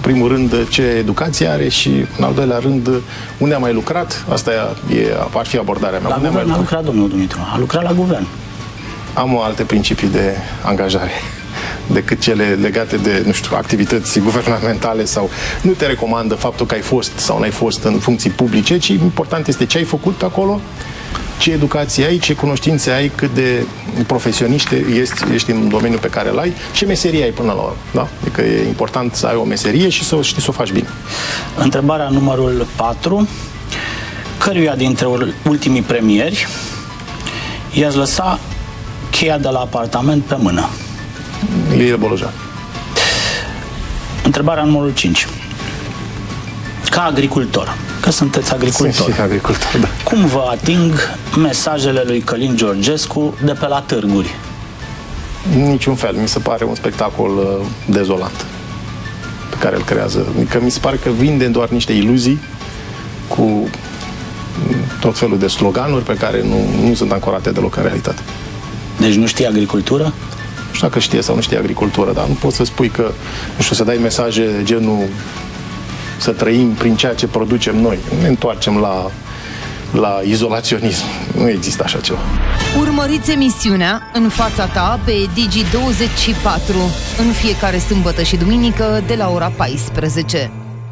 primul rând, ce educație are și, în al doilea rând, unde a mai lucrat. Asta ar fi abordarea mea. La guvern a lucrat, domnul Dumitru. A lucrat la guvern. Am alte principii de angajare decât cele legate de, nu știu, activități guvernamentale sau nu te recomandă faptul că ai fost sau n-ai fost în funcții publice, ci important este ce ai făcut acolo, ce educație ai, ce cunoștințe ai, cât de profesionist ești în domeniul pe care îl ai, ce meserie ai până la urmă. Da? Adică e important să ai o meserie și să știi să o faci bine. Întrebarea numărul 4. Căruia dintre ultimii premieri i-ați lăsa cheia de la apartament pe mână? Ilie Bolojan. Întrebarea numărul 5. Ca agricultor, că sunteți agricultor. Sunt și agricultor, da. Cum vă ating mesajele lui Călin Georgescu de pe la târguri? Niciun fel. Mi se pare un spectacol dezolant pe care îl creează. Adică mi se pare că vinde doar niște iluzii cu tot felul de sloganuri pe care nu sunt ancorate deloc în realitate. Deci nu știe agricultură? Nu știu dacă știe sau nu știe agricultură, dar nu poți să spui că, nu știu, să dai mesaje genul să trăim prin ceea ce producem noi. Ne întoarcem la izolaționism. Nu există așa ceva. Urmăriți emisiunea În fața ta pe Digi24 în fiecare sâmbătă și duminică de la ora 14.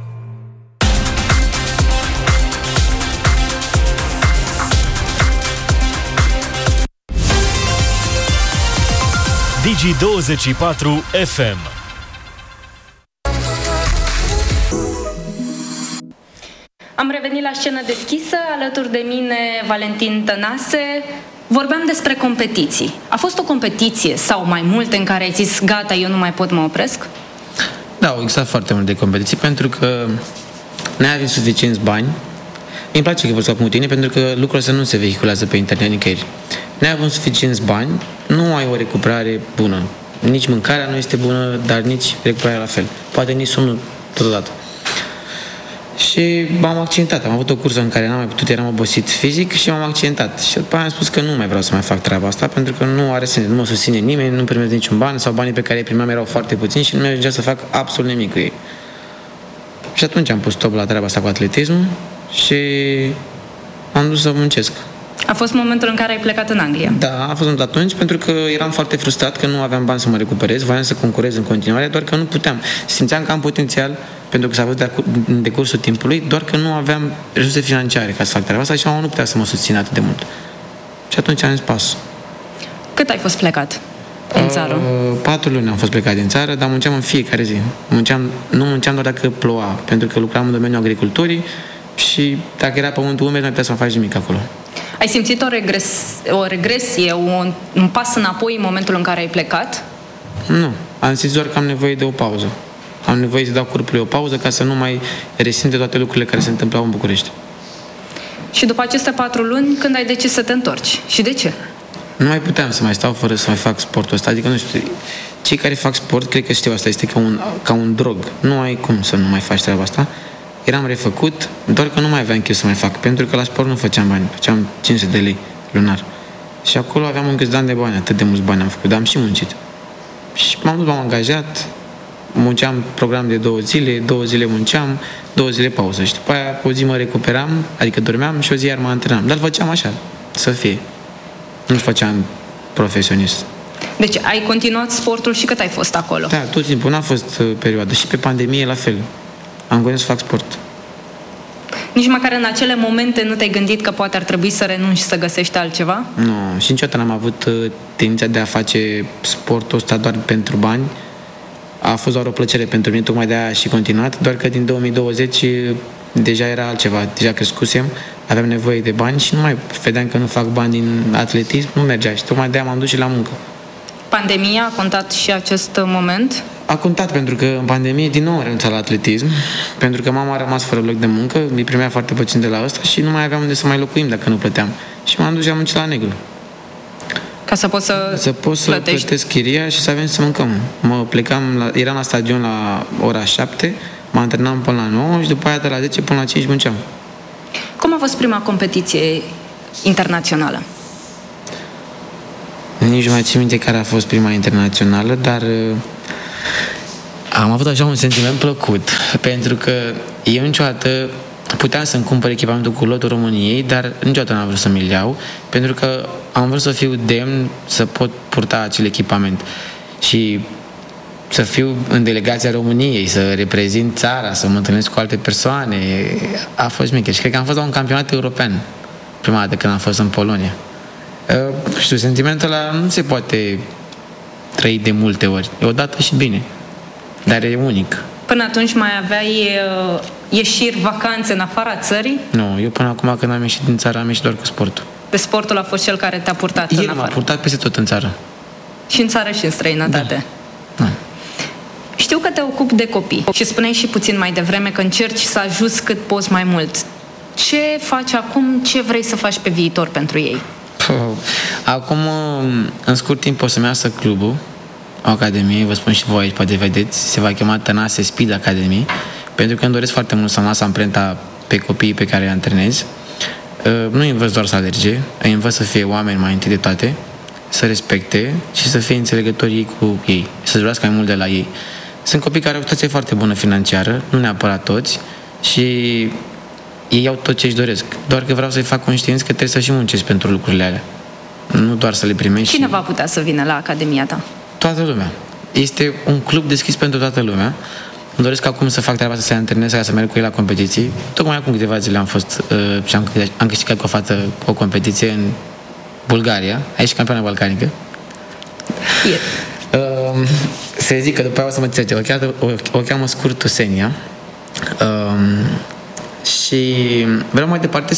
Digi24 FM. Am revenit la scenă deschisă, alături de mine Valentin Tănase. Vorbeam despre competiții. A fost o competiție sau mai multe în care ai zis, gata, eu nu mai pot, mă opresc? Da, au existat foarte multe competiții, pentru că n-ai avut suficienți bani. Îmi place că vorbesc cu tine, pentru că lucrurile astea nu se vehiculează pe internet nicăieri. N-ai avut suficienți bani, nu ai o recuperare bună. Nici mâncarea nu este bună, dar nici recuperarea la fel. Poate nici somnul totodată. Și m-am accidentat. Am avut o cursă în care n-am mai putut, eram obosit fizic și m-am accidentat. Și după aia am spus că nu mai vreau să mai fac treaba asta, pentru că nu are sens, nu mă susține nimeni, nu primesc niciun ban sau banii pe care îi primeam erau foarte puțini și nu mi-ajungea să fac absolut nimic cu ei. Și atunci am pus stop la treaba asta cu atletismul și am dus să muncesc. A fost momentul în care ai plecat în Anglia? Da, a fost atunci, pentru că eram foarte frustrat că nu aveam bani să mă recuperez, voiam să concurez în continuare, doar că nu puteam. Simțeam că am potențial, pentru că s-a văzut în decursul timpului, doar că nu aveam resurse financiare ca să fac treaba asta și mama nu putea să mă susțină atât de mult. Și atunci am zis pas. Cât ai fost plecat în țară? 4 luni am fost plecat din țară, dar munceam în fiecare zi. Nu munceam doar dacă ploua, pentru că lucram în domeniul agriculturii și dacă era pământul umed, nu putea să mă faci nimic acolo. Ai simțit o regresie, un pas înapoi în momentul în care ai plecat? Nu. Am simțit doar că am nevoie de o pauză. Am nevoie să dau corpului o pauză ca să nu mai resimte toate lucrurile care se întâmplau în București. Și după aceste 4 luni, când ai decis să te întorci? Și de ce? Nu mai puteam să mai stau fără să mai fac sportul ăsta. Adică, nu știu, cei care fac sport, cred că știu asta, este ca un drog. Nu ai cum să nu mai faci treaba asta. Eram refăcut, doar că nu mai aveam chef să mai fac, pentru că la sport nu făceam bani, făceam 500 de lei lunar. Și acolo aveam un câțiva ani de bani, atât de mulți bani am făcut, dar am și muncit. Și m-am angajat, munceam program de 2 zile, 2 zile munceam, 2 zile pauză. Și după aia o zi mă recuperam, adică dormeam și o zi iar mă antrenam. Dar făceam așa, să fie. Nu făceam profesionist. Deci ai continuat sportul și cât ai fost acolo? Da, tot timpul, n-a fost perioadă. Și pe pandemie la fel. Am gândit să fac sport. Nici măcar în acele momente nu te-ai gândit că poate ar trebui să renunți și să găsești altceva? Nu, și niciodată n-am avut tendința de a face sportul ăsta doar pentru bani. A fost doar o plăcere pentru mine, tocmai de aia și continuat, doar că din 2020 deja era altceva, deja crescusem, aveam nevoie de bani și nu mai vedeam că nu fac bani din atletism, nu mergea și tocmai de aia m-am dus și la muncă. Pandemia a contat și acest moment? A contat, pentru că în pandemie din nou am renunțat la atletism, pentru că mama a rămas fără loc de muncă, îi primea foarte puțin de la ăsta și nu mai aveam unde să mai locuim dacă nu plăteam. Și m-am dus și am muncit la negru. Ca să poți să plătesc chiria și să avem să mâncăm. Eram la stadion la ora 7, mă antrenam până la 9 și după aia de la 10 până la 5 munceam. Cum a fost prima competiție internațională? Nici nu mai țin minte care a fost prima internațională, dar Am avut așa un sentiment plăcut, pentru că eu niciodată puteam să-mi cumpăr echipamentul cu lotul României, dar niciodată n-am vrut să mi-l iau, pentru că am vrut să fiu demn să pot purta acel echipament și să fiu în delegația României, să reprezint țara, să mă întâlnesc cu alte persoane. A fost mică și cred că am fost la un campionat european prima dată când am fost în Polonia. Știu, sentimentul ăla nu se poate trăi de multe ori. E odată și bine, dar e unic. Până atunci mai aveai ieșiri, vacanțe în afara țării? Nu, eu până acum când am ieșit din țară am ieșit doar cu sportul. De sportul a fost cel care te-a purtat în afară? El m-a purtat peste tot în țară. Și în țară și în străinătate? Da. Știu că te ocupi de copii și spuneai și puțin mai devreme că încerci să ajuți cât poți mai mult. Ce faci acum? Ce vrei să faci pe viitor pentru ei? Acum, în scurt timp, o să-mi iasă clubul, o academie, vă spun și voi aici, poate vedeți, se va chema Tănase Speed Academy, pentru că îmi doresc foarte mult să-mi las amprenta pe copiii pe care îi antrenez. Nu îi învăț doar să alerge, îi învăț să fie oameni mai întâi de toate, să respecte și să fie înțelegători cu ei, să durească mai mult de la ei. Sunt copii care au o situație foarte bună financiară, nu neapărat toți, și ei au tot ce își doresc. Doar că vreau să-i fac conștienți că trebuie să și muncesc pentru lucrurile alea. Nu doar să le primești. Cine va putea să vină la academia ta? Toată lumea. Este un club deschis pentru toată lumea. Îmi doresc acum să fac treaba asta, să-i antrenez, să merg cu ei la competiții. Tocmai acum câteva zile am fost și am câștigat cu o fată o competiție în Bulgaria, aici campioana balcanică. Se zic că după aia o să mă țece, o cheamă scurt Tusenia. Și vreau mai departe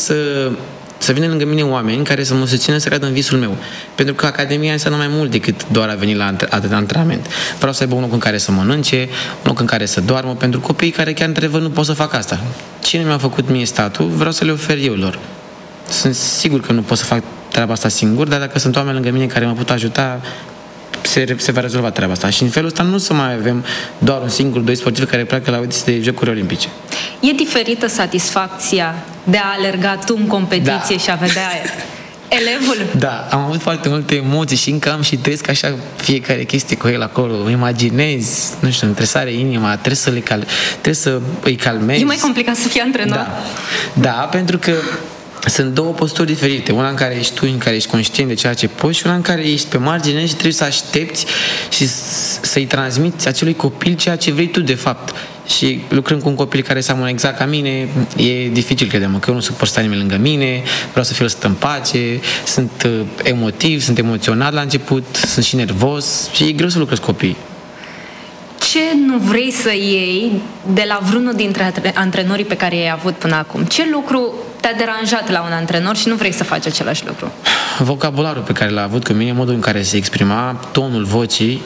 să vină lângă mine oameni care să mă susțină să creadă în visul meu. Pentru că academia înseamnă mai mult decât doar a veni la antrenament. Vreau să aibă un loc în care să mănânce, un loc în care să doarmă, pentru copiii care chiar într-adevăr nu pot să facă asta. Cine mi-a făcut mie statul, vreau să le ofer eu lor. Sunt sigur că nu pot să fac treaba asta singur, dar dacă sunt oameni lângă mine care mă pot ajuta, se va rezolva treaba asta. Și în felul ăsta nu să mai avem doar un singur, doi sportivi care pleacă la audiții de Jocuri Olimpice. E diferită satisfacția de a alerga tu în competiție și a vedea elevul? Da, am avut foarte multe emoții și încă am și trăiesc așa fiecare chestie cu el acolo. Îmi imaginez, nu știu, îmi tresare inima, trebuie să îi calmezi. E mai complicat să fii antrenor? Da, pentru că sunt două posturi diferite. Una în care ești tu, în care ești conștient de ceea ce poți, și una în care ești pe margine și trebuie să aștepți și să-i transmiți acelui copil ceea ce vrei tu de fapt. Și lucrând cu un copil care seamănă exact ca mine, e dificil, credem, că eu nu suport să sta nimeni lângă mine, vreau să fiu lăsat în pace, sunt emotiv, sunt emoționat la început, sunt și nervos și e greu să lucrez cu copiii. Ce nu vrei să iei de la vreunul dintre antrenorii pe care i-ai avut până acum? Ce lucru te-a deranjat la un antrenor și nu vrei să faci același lucru? Vocabularul pe care l-a avut cu mine, modul în care se exprima, tonul vocii,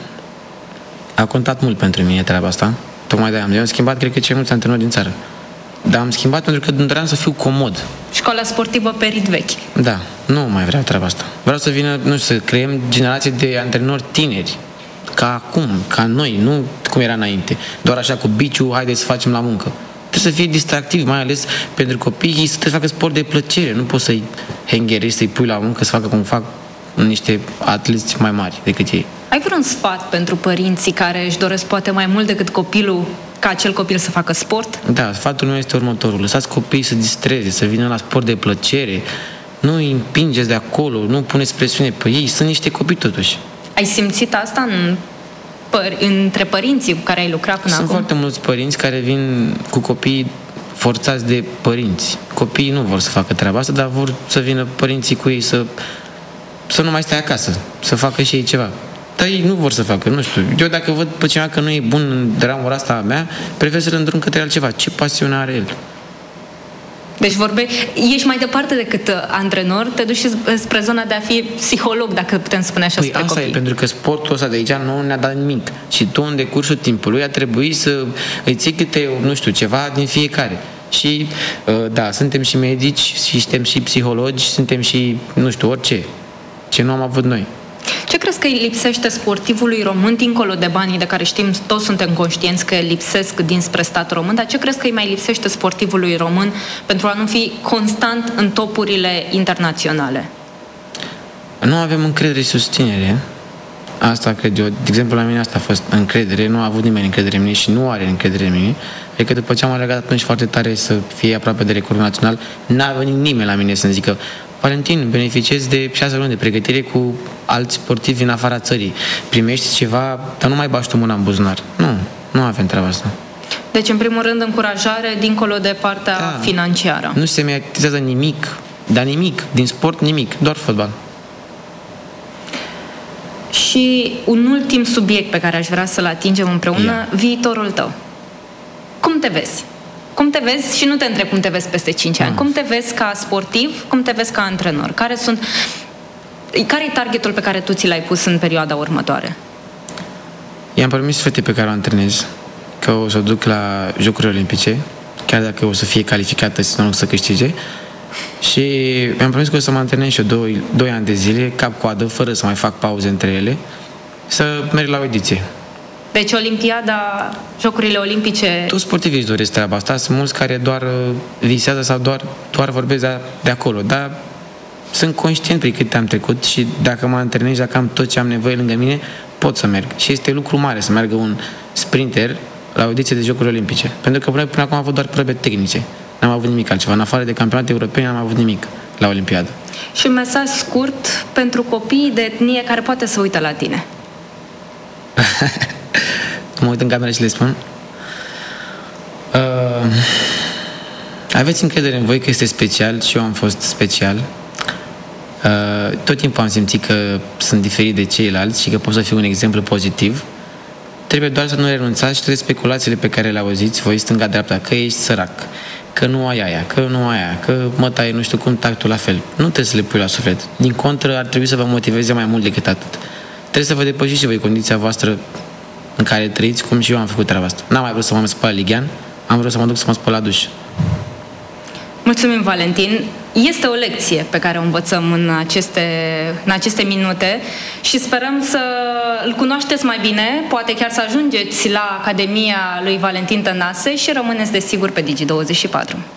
a contat mult pentru mine treaba asta. Tocmai de-aia am schimbat, cred că, cei mulți antrenori din țară. Dar am schimbat pentru că doream să fiu comod. Școala sportivă pe rit vechi. Da, nu mai vreau treaba asta. Vreau să vină, nu știu, să creăm generații de antrenori tineri. Ca acum, ca noi, nu cum era înainte. Doar așa cu biciu, haideți să facem la muncă. Trebuie să fie distractiv, mai ales pentru copii, să facă sport de plăcere. Nu poți să-i hengherești, să-i pui la muncă, să facă cum fac niște atleți mai mari decât ei. Ai vreun sfat pentru părinții care își doresc poate mai mult decât copilul, ca acel copil să facă sport? Da, sfatul meu este următorul. Lăsați copiii să distreze, să vină la sport de plăcere. Nu îi împingeți de acolo, nu puneți presiune pe ei. Sunt niște copii totuși. Ai simțit asta între părinții cu care ai lucrat până acum? Sunt foarte mulți părinți care vin cu copii forțați de părinți. Copiii nu vor să facă treaba asta, dar vor să vină părinții cu ei să nu mai stai acasă, să facă și ei ceva. Dar ei nu vor să facă, nu știu. Eu dacă văd pe cineva că nu e bun în dramura asta a mea, prefer să-l îndrum către altceva. Ce pasiune are el? Deci ești mai departe decât antrenor, te duci spre zona de a fi psiholog, dacă putem spune așa, spre asta copii. E, pentru că sportul ăsta de aici nu ne-a dat nimic. Și tu, în decursul timpului, a trebuit să îi ții câte, nu știu, ceva din fiecare. Și, da, suntem și medici, și suntem și psihologi, suntem și, nu știu, orice. Ce nu am avut noi. Ce crezi că îi lipsește sportivului român, dincolo de banii de care știm, toți suntem conștienți că lipsesc dinspre statul român, dar ce crezi că îi mai lipsește sportivului român pentru a nu fi constant în topurile internaționale? Nu avem încredere și susținere Asta cred eu. De exemplu, la mine asta a fost încredere. Nu a avut nimeni încredere în mine și nu are încredere în mine. Adică după ce am alergat atunci foarte tare să fie aproape de recordul național, n-a venit nimeni la mine să-mi zică: Valentin, beneficiezi de 6 luni de pregătire cu alți sportivi în afara țării. Primești ceva, dar nu mai bași tu mâna în buzunar. Nu avem treaba asta. Deci, în primul rând, încurajare dincolo de partea financiară. Nu se mediatizează nimic, dar nimic, din sport nimic, doar fotbal. Și un ultim subiect pe care aș vrea să-l atingem împreună, viitorul tău. Cum te vezi? Cum te vezi, și nu te întreb cum te vezi peste 5 ani, cum te vezi ca sportiv, cum te vezi ca antrenor? Care e targetul pe care tu ți l-ai pus în perioada următoare? I-am promis fetei pe care o antrenez că o să o duc la Jocurile Olimpice, chiar dacă o să fie calificată să câștige. Și mi-am promis că o să mă antrenez și eu 2 ani de zile, cap-coadă, fără să mai fac pauze între ele, să merg la o ediție. Deci Olimpiada, Jocurile Olimpice... Toți sportivii își doresc treaba asta. Sunt mulți care doar visează sau doar vorbesc de acolo. Dar sunt conștient pe cât am trecut și dacă mă antrenez, dacă am tot ce am nevoie lângă mine, pot să merg. Și este lucru mare să meargă un sprinter la o ediție de Jocuri Olimpice. Pentru că până acum am avut doar probe tehnice. N-am avut nimic altceva. În afară de campionate europene, n-am avut nimic la Olimpiadă. Și un mesaj scurt pentru copiii de etnie care poate să uită la tine. Mă uit în cameră și le spun: aveți încredere în voi că este special și eu am fost special. Tot timpul am simțit că sunt diferit de ceilalți și că pot să fiu un exemplu pozitiv. Trebuie doar să nu renunțați și toate speculațiile pe care le auziți voi stânga-dreapta, că ești sărac, că nu ai aia, că nu ai aia, că mă taie nu știu cum, tactul la fel. Nu trebuie să le pui la suflet. Din contră, ar trebui să vă motiveze mai mult decât atât. Trebuie să vă depășiți și voi condiția voastră în care trăiți, cum și eu am făcut treaba asta. N-am mai vrut să mă spăl la lighean, am vrut să mă duc să mă spăl la duș. Mulțumim, Valentin. Este o lecție pe care o învățăm în aceste minute și sperăm să îl cunoașteți mai bine, poate chiar să ajungeți la Academia lui Valentin Tănase și rămâneți desigur pe Digi24.